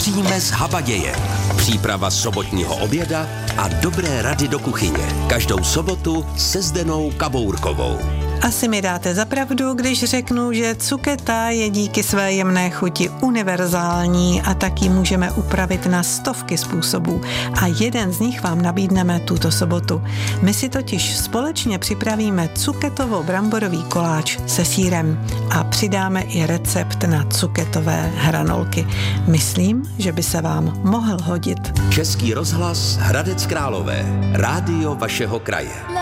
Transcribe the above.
Vaříme z habaděje. Příprava sobotního oběda a dobré rady do kuchyně. Každou sobotu se Zdenou Kabourkovou. Asi mi dáte za pravdu, když řeknu, že cuketa je díky své jemné chuti univerzální a tak ji můžeme upravit na stovky způsobů. A jeden z nich vám nabídneme tuto sobotu. My si totiž společně připravíme cuketovo-bramborový koláč se sýrem a přidáme i recept na cuketové hranolky. Myslím, že by se vám mohl hodit. Český rozhlas Hradec Králové. Rádio vašeho kraje.